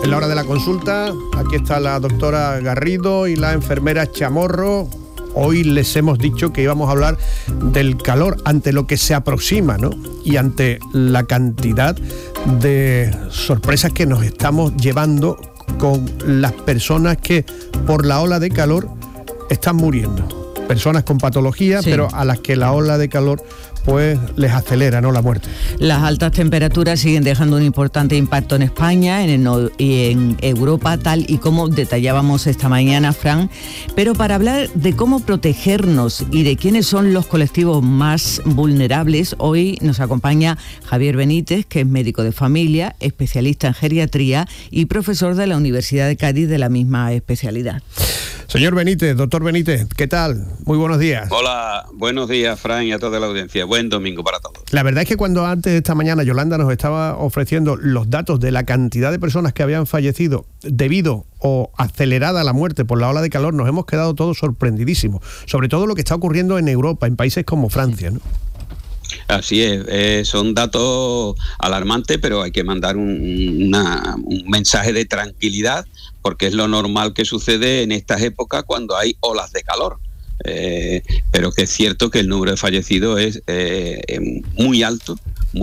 En la hora de la consulta, aquí está la doctora Garrido y la enfermera Chamorro. Hoy les hemos dicho que íbamos a hablar del calor ante lo que se aproxima, ¿no? Y ante la cantidad de sorpresas que nos estamos llevando con las personas que por la ola de calor están muriendo. Personas con patología, sí, pero a las que la ola de calor pues les acelera, ¿no?, la muerte. Las altas temperaturas siguen dejando un importante impacto en España y en Europa, tal y como detallábamos esta mañana, Fran. Pero para hablar de cómo protegernos y de quiénes son los colectivos más vulnerables, hoy nos acompaña Javier Benítez, que es médico de familia, especialista en geriatría y profesor de la Universidad de Cádiz de la misma especialidad. Señor Benítez, doctor Benítez, ¿qué tal? Muy buenos días. Hola, buenos días, Fran, y a toda la audiencia. Buen domingo para todos. La verdad es que cuando antes de esta mañana Yolanda nos estaba ofreciendo los datos de la cantidad de personas que habían fallecido debido o acelerada la muerte por la ola de calor, nos hemos quedado todos sorprendidísimos. Sobre todo lo que está ocurriendo en Europa, en países como Francia, ¿no? Así es, son datos alarmantes, pero hay que mandar un mensaje de tranquilidad, porque es lo normal que sucede en estas épocas cuando hay olas de calor. Pero que es cierto que el número de fallecidos es muy alto,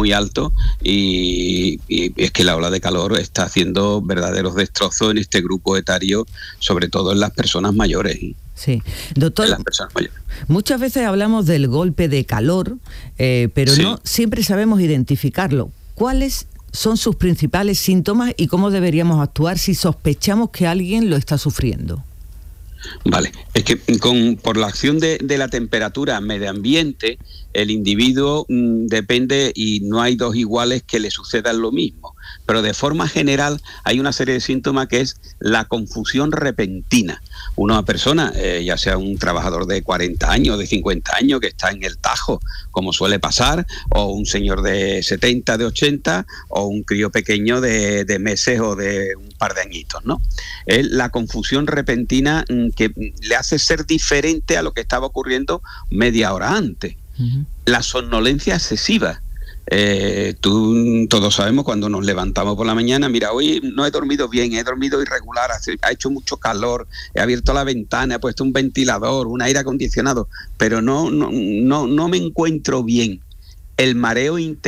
y es que la ola de calor está haciendo verdaderos destrozos en este grupo etario, sobre todo en las personas mayores. Sí, doctor, muchas veces hablamos del golpe de calor, pero sí, no siempre sabemos identificarlo. ¿Cuáles son sus principales síntomas y cómo deberíamos actuar si sospechamos que alguien lo está sufriendo? Vale, es que por la acción de la temperatura medio ambiente, el individuo depende, y no hay dos iguales que le sucedan lo mismo, pero de forma general hay una serie de síntomas que es la confusión repentina. Una persona, ya sea un trabajador de 40 años, de 50 años, que está en el tajo, como suele pasar, o un señor de 70, de 80, o un crío pequeño de meses o de un par de añitos, ¿no? Es la confusión repentina que le hace ser diferente a lo que estaba ocurriendo media hora antes. Uh-huh. La somnolencia excesiva. Todos sabemos cuando nos levantamos por la mañana, mira, hoy no he dormido bien, he dormido irregular, ha hecho mucho calor, he abierto la ventana, he puesto un ventilador, un aire acondicionado, pero no me encuentro bien. El mareo intenso